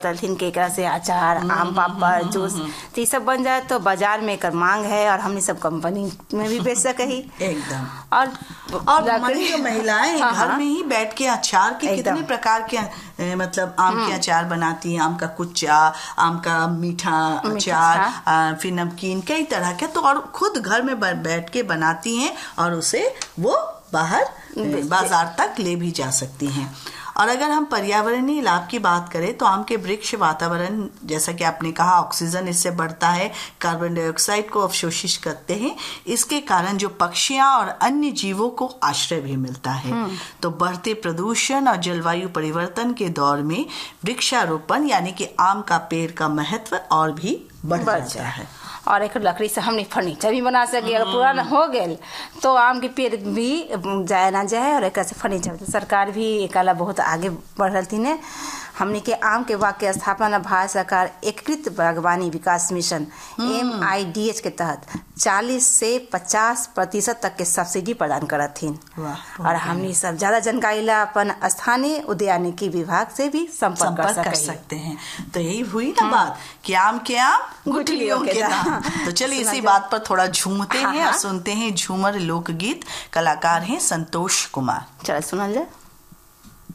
तलथिन के एकरा से अचार, आम पापड़, जूस तो ये सब बन जाए तो बाजार में एकर मांग है और हमने सब कंपनी में भी बेच सके ही एकदम। और हमारी जो महिलाएं घर में ही बैठ के अचार के कितने प्रकार के मतलब आम के अचार बनाती हैं, आम का कुच्चा, आम का मीठा अचार, फिर नमकीन, कई तरह के, तो और खुद घर में बैठ के बनाती हैं और उसे वो बाहर बाजार तक ले भी जा सकती हैं। और अगर हम पर्यावरणीय लाभ की बात करें तो आम के वृक्ष वातावरण, जैसा कि आपने कहा, ऑक्सीजन इससे बढ़ता है, कार्बन डाइऑक्साइड को अवशोषित करते हैं। इसके कारण जो पक्षियां और अन्य जीवों को आश्रय भी मिलता है। तो बढ़ते प्रदूषण और जलवायु परिवर्तन के दौर में वृक्षारोपण यानी कि आम का पेड़ का महत्व और भी बढ़ जाता है। और एक लकड़ी से हमने फर्नीचर भी बना सके। अगर पुराना हो गए तो आम के पेड़ भी जाए ना जाए और एक से फर्नीचर। तो सरकार भी एक बहुत आगे बढ़ रही थी। हमने के आम के बाग के स्थापना भारत सरकार एकीकृत बागवानी विकास मिशन MIDH के तहत 40 से 50% तक के सब्सिडी प्रदान करत थी। और हमने सब ज्यादा जानकारी ला अपन स्थानीय उद्यानिकी विभाग से भी संपर्क कर सकते हैं। तो यही हुई ना बात कि आम के आम गुठलियों के दाम। तो चलिए इसी बात पर थोड़ा झूमते हैं और सुनते हैं झूमर लोकगीत। कलाकार हैं संतोष कुमार। चल सुनल जाए।